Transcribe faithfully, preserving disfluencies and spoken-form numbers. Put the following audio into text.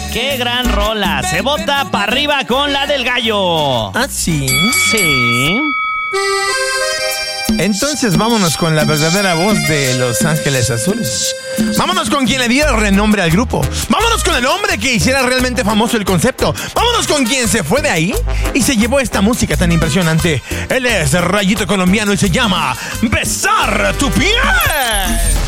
¡Qué gran rola! Se vota para arriba con la del gallo. ¿Ah, sí? Sí. Entonces vámonos con la verdadera voz de Los Ángeles Azules. Vámonos con quien le diera renombre al grupo. Vámonos con el hombre que hiciera realmente famoso el concepto. Vámonos con quien se fue de ahí y se llevó esta música tan impresionante. Él es Rayito Colombiano y se llama Besar tu piel.